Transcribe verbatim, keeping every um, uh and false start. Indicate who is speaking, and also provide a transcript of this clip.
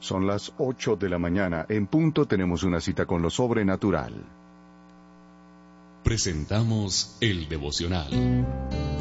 Speaker 1: Son las ocho de la mañana. En punto tenemos una cita con lo sobrenatural.
Speaker 2: Presentamos el devocional.